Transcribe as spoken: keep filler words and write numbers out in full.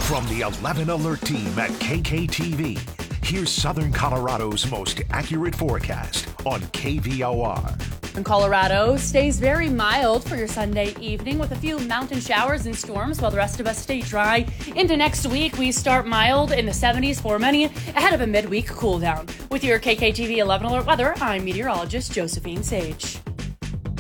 From the eleven Alert team at K K T V, here's Southern Colorado's most accurate forecast on K V O R. In Colorado, stays very mild for your Sunday evening with a few mountain showers and storms while the rest of us stay dry. Into next week, we start mild in the seventies for many ahead of a midweek cool down. With your K K T V eleven Alert weather, I'm meteorologist Josephine Sage.